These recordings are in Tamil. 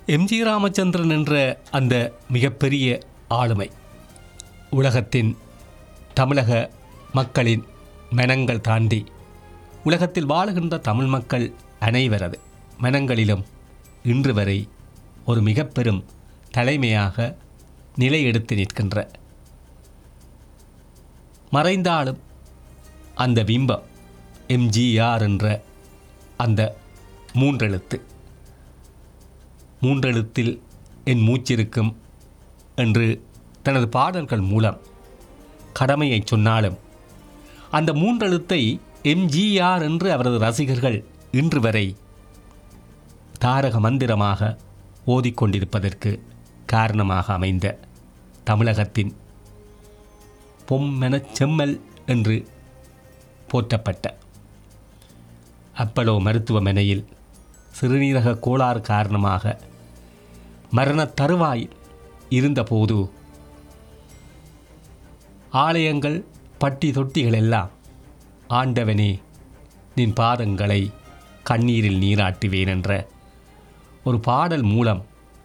எம்ஜி ராமச்சந்திரன் என்ற அந்த மிகப்பெரிய ஆளுமை உலகத்தின் தமிழக மக்களின் மனங்கள் தாண்டி உலகத்தில் வாழுகின்ற தமிழ் மக்கள் அனைவரது மனங்களிலும் இன்று வரை ஒரு மிக பெரும் தலைமையாக நிலையெடுத்து நிற்கின்ற மறைந்தாலும் அந்த பிம்பம் எம்ஜிஆர் என்ற அந்த மூன்றெழுத்தில் என் மூச்சிருக்கும் என்று தனது பாடல்கள் மூலம் கடமையை சொன்னாலும் அந்த மூன்றெழுத்தை எம்ஜிஆர் என்று அவரது ரசிகர்கள் இன்று வரை தாரக மந்திரமாக ஓதிக்கொண்டிருப்பதற்கு காரணமாக அமைந்த தமிழகத்தின் பொம்மெனச் செம்மல் என்று போற்றப்பட்ட அப்பலோ மருத்துவமனையில் சிறுநீரக கோளாறு காரணமாக மரணத் தருவாயில் இருந்தபோது ஆலயங்கள் பட்டி தொட்டிகள் எல்லாம் ஆண்டவனே நின் பாதங்களை கண்ணீரில் நீராட்டுவேன் என்ற ஒரு பாடல் மூலம்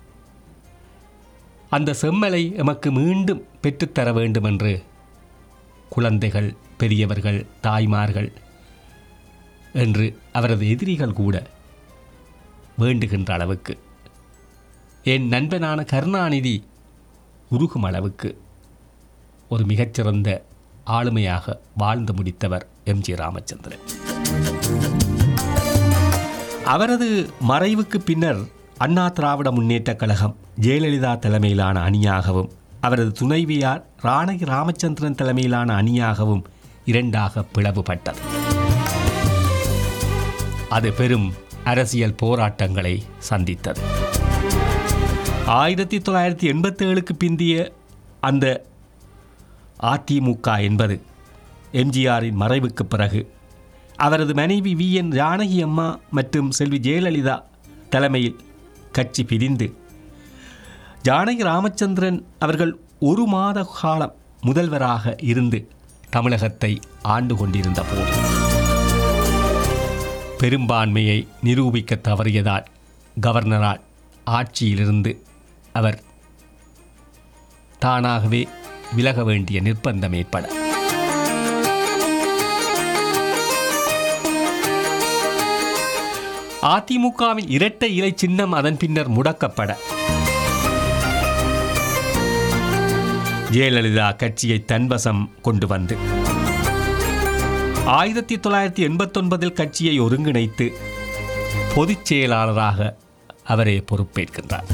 அந்த செம்மலை எமக்கு மீண்டும் பெற்றுத்தர வேண்டும் என்று குழந்தைகள், பெரியவர்கள், தாய்மார்கள் என்று அவரது எதிரிகள் கூட வேண்டுகின்ற அளவுக்கு என் நண்பனான கருணாநிதி உருகும் அளவுக்கு ஒரு மிகச்சிறந்த ஆளுமையாக வாழ்ந்து முடித்தவர் எம்ஜி ராமச்சந்திரன். அவரது மறைவுக்கு பின்னர் அண்ணா திராவிட முன்னேற்றக் கழகம் ஜெயலலிதா தலைமையிலான அணியாகவும் அவரது துணைவியார் ராணகி ராமச்சந்திரன் தலைமையிலான அணியாகவும் இரண்டாக பிளவுபட்டது. அது பெரும் அரசியல் போராட்டங்களை சந்தித்தது. 1987க்கு பிந்திய அந்த அதிமுக என்பது எம்ஜிஆரின் மறைவுக்கு பிறகு அவரது மனைவி VN ஜானகி அம்மா மற்றும் செல்வி ஜெயலலிதா தலைமையில் கட்சி பிரிந்து ஜானகி ராமச்சந்திரன் அவர்கள் ஒரு மாத காலம் முதல்வராக இருந்து தமிழகத்தை ஆண்டு கொண்டிருந்த போது பெரும்பான்மையை நிரூபிக்க தவறியதால் கவர்னரால் ஆட்சியிலிருந்து அவர் தானாகவே விலக வேண்டிய நிர்பந்தம் ஏற்பட அதிமுகவின் இரட்டை இலை சின்னம் அதன் பின்னர் முடக்கப்பட ஜெயலலிதா கட்சியை தன்வசம் கொண்டு வந்து 1989 கட்சியை ஒருங்கிணைத்து பொதுச் செயலாளராக அவரே பொறுப்பேற்கின்றார்.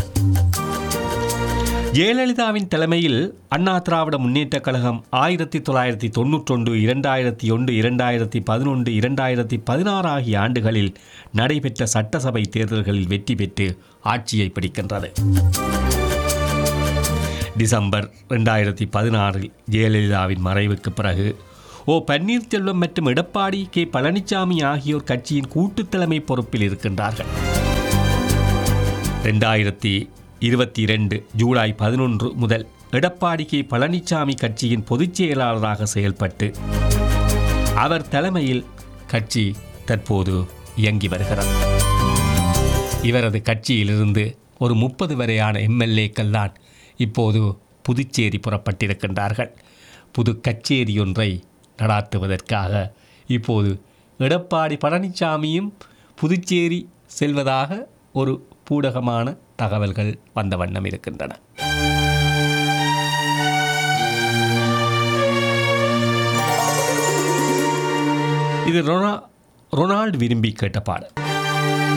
ஜெயலலிதாவின் தலைமையில் அண்ணா திராவிட முன்னேற்றக் கழகம் 1991, 2001, 2011, 2016 ஆகிய ஆண்டுகளில் நடைபெற்ற சட்டசபை தேர்தல்களில் வெற்றி பெற்று ஆட்சியை பிடிக்கின்றது. டிசம்பர் 2016 ஜெயலலிதாவின் மறைவுக்கு பிறகு பன்னீர்செல்வம் மற்றும் எடப்பாடி பழனிசாமி ஆகியோர் கட்சியின் கூட்டுத் தலைமை பொறுப்பில் இருக்கின்றார்கள். 2022 ஜூலை 11 முதல் எடப்பாடி பழனிசாமி கட்சியின் பொதுச் செயலாளராக செயல்பட்டு அவர் தலைமையில் கட்சி தற்போது இயங்கி வருகிறது. இவரது கட்சியிலிருந்து ஒரு 30 வரையான MLAக்கள் தான் இப்போது புதுச்சேரி புறப்பட்டிருக்கின்றார்கள். புது கச்சேரி ஒன்றை நடாத்துவதற்காக இப்போது எடப்பாடி பழனிசாமியும் புதுச்சேரி செல்வதாக ஒரு பூடகமான தகவல்கள் வந்த வண்ணம் இருக்கின்றன. இது ரொனால்டு விரும்பி கேட்ட பாடல்.